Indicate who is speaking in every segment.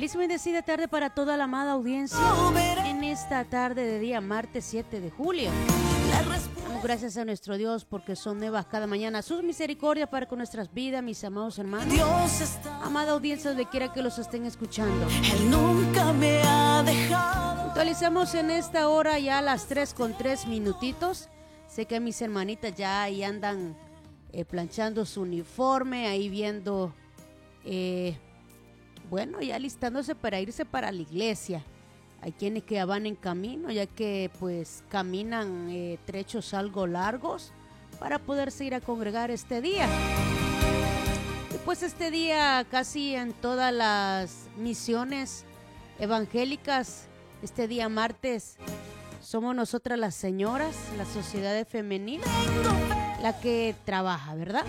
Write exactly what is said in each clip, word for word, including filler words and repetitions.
Speaker 1: Feliz y bendecida tarde para toda la amada audiencia en esta tarde de día martes siete de julio. Damos gracias a nuestro Dios porque son nuevas cada mañana sus misericordias para con nuestras vidas, mis amados hermanos. Amada audiencia, donde quiera que los estén escuchando. Él nunca me ha dejado. Actualizamos en esta hora ya a las tres con tres minutitos. Sé que mis hermanitas ya ahí andan eh, planchando su uniforme, ahí viendo... Eh, Bueno, ya listándose para irse para la iglesia. Hay quienes que ya van en camino, ya que pues caminan eh, trechos algo largos para poderse ir a congregar este día. Y pues este día casi en todas las misiones evangélicas, este día martes, somos nosotras las señoras, la sociedad femenina, la que trabaja, ¿verdad?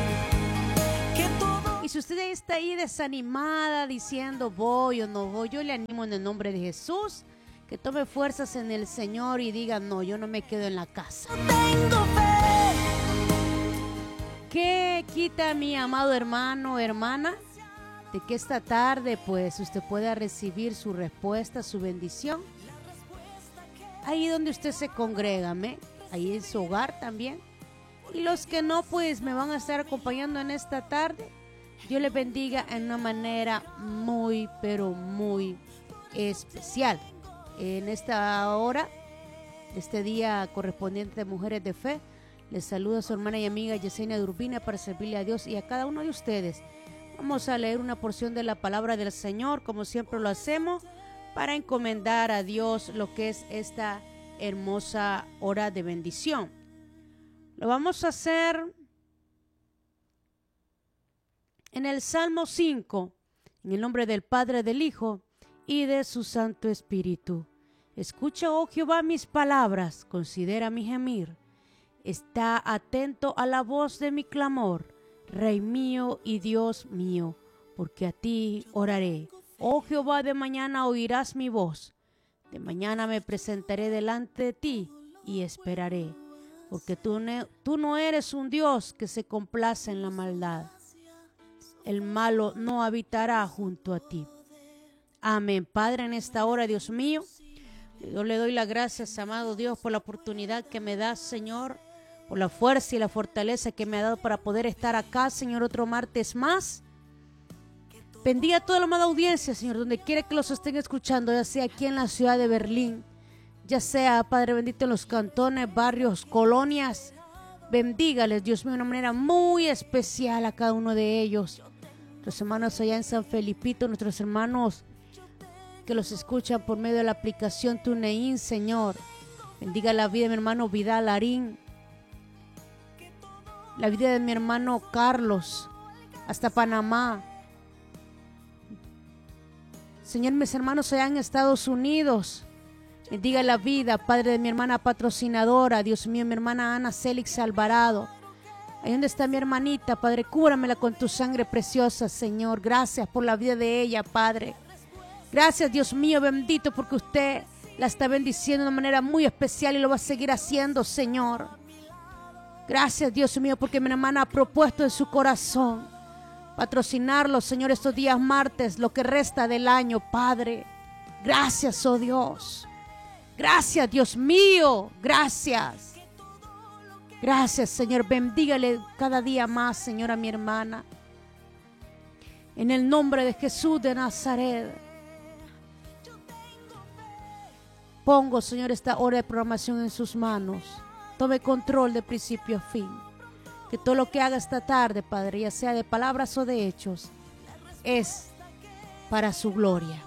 Speaker 1: Y si usted está ahí desanimada diciendo voy o no voy, yo le animo en el nombre de Jesús que tome fuerzas en el Señor y diga no, yo no me quedo en la casa. ¿Qué quita mi amado hermano, hermana? De que esta tarde pues usted pueda recibir su respuesta, su bendición. Ahí donde usted se congrega, ¿me? Ahí en su hogar también. Y los que no pues me van a estar acompañando en esta tarde. Dios les bendiga en una manera muy, pero muy especial. En esta hora, este día correspondiente de Mujeres de Fe, les saluda a su hermana y amiga Yesenia Urbina para servirle a Dios y a cada uno de ustedes. Vamos a leer una porción de la palabra del Señor, como siempre lo hacemos, para encomendar a Dios lo que es esta hermosa hora de bendición. Lo vamos a hacer... en el Salmo cinco, en el nombre del Padre, del Hijo y de su Santo Espíritu. Escucha, oh Jehová, mis palabras, considera mi gemir. Está atento a la voz de mi clamor, Rey mío y Dios mío, porque a ti oraré. Oh Jehová, de mañana oirás mi voz. De mañana me presentaré delante de ti y esperaré, porque tú no, tú no eres un Dios que se complace en la maldad. El malo no habitará junto a ti. Amén. Padre, en esta hora, Dios mío, yo le doy las gracias, amado Dios, por la oportunidad que me das, Señor, por la fuerza y la fortaleza que me ha dado para poder estar acá, Señor, otro martes más. Bendiga a toda la amada audiencia, Señor, donde quiera que los estén escuchando, ya sea aquí en la ciudad de Berlín, ya sea, Padre bendito, en los cantones, barrios, colonias. Bendígales, Dios mío, de una manera muy especial a cada uno de ellos. Nuestros hermanos allá en San Felipito, nuestros hermanos que los escuchan por medio de la aplicación TuneIn, Señor. Bendiga la vida de mi hermano Vidal Larín, la vida de mi hermano Carlos, hasta Panamá. Señor, mis hermanos allá en Estados Unidos. Bendiga la vida, Padre, de mi hermana patrocinadora, Dios mío, mi hermana Ana Célix Alvarado. Ahí donde está mi hermanita, Padre, cúbramela con tu sangre preciosa, Señor. Gracias por la vida de ella, Padre. Gracias, Dios mío, bendito, porque usted la está bendiciendo de una manera muy especial y lo va a seguir haciendo, Señor. Gracias, Dios mío, porque mi hermana ha propuesto en su corazón patrocinarlo, Señor, estos días martes, lo que resta del año, Padre. Gracias, oh Dios. Gracias, Dios mío, gracias. Gracias, Señor, bendígale cada día más, Señor, a mi hermana. En el nombre de Jesús de Nazaret. Pongo, Señor, esta hora de programación en sus manos. Tome control de principio a fin. Que todo lo que haga esta tarde, Padre, ya sea de palabras o de hechos, es para su gloria.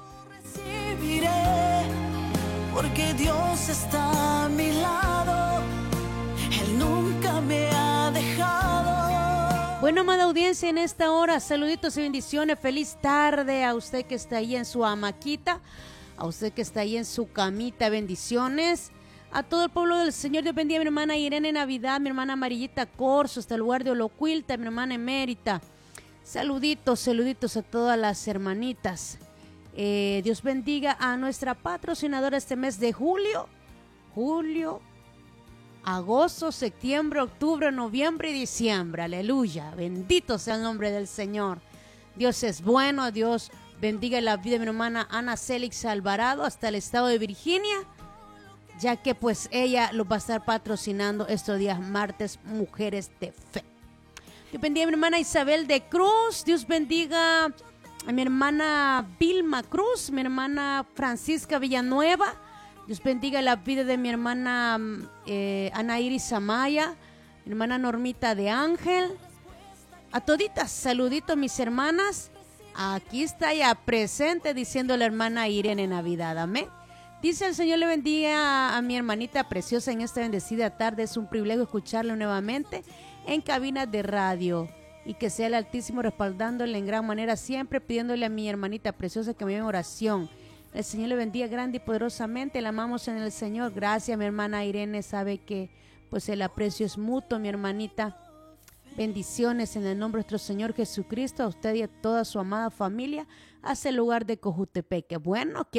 Speaker 2: Porque Dios está a mi lado, Él nunca me ha dejado.
Speaker 1: Bueno, amada audiencia, en esta hora, saluditos y bendiciones. Feliz tarde a usted que está ahí en su hamaquita, a usted que está ahí en su camita, bendiciones. A todo el pueblo del Señor, Dios bendiga a mi hermana Irene Navidad, mi hermana Amarillita Corso, hasta el lugar de Olocuilta, mi hermana Emérita. Saluditos, saluditos a todas las hermanitas. Eh, Dios bendiga a nuestra patrocinadora este mes de julio, julio, agosto, septiembre, octubre, noviembre y diciembre. Aleluya, bendito sea el nombre del Señor. Dios es bueno, Dios bendiga la vida de mi hermana Ana Célix Alvarado hasta el estado de Virginia, ya que pues ella lo va a estar patrocinando estos días martes, Mujeres de Fe. Dios bendiga a mi hermana Isabel de Cruz. Dios bendiga a mi hermana Vilma Cruz, mi hermana Francisca Villanueva. Dios bendiga la vida de mi hermana eh, Ana Iris Amaya, mi hermana Normita de Ángel. A toditas, saludito mis hermanas. Aquí está ya presente diciendo la hermana Irene Navidad. Amén. Dice el Señor le bendiga a, a mi hermanita preciosa en esta bendecida tarde. Es un privilegio escucharla nuevamente en cabinas de radio. Y que sea el Altísimo respaldándole en gran manera, siempre pidiéndole a mi hermanita preciosa que me dé oración. El Señor le bendiga grande y poderosamente. La amamos en el Señor. Gracias, mi hermana Irene. Sabe que pues el aprecio es mutuo, mi hermanita. Bendiciones en el nombre de nuestro Señor Jesucristo. A usted y a toda su amada familia. Hacia el lugar de Cojutepeque. Bueno,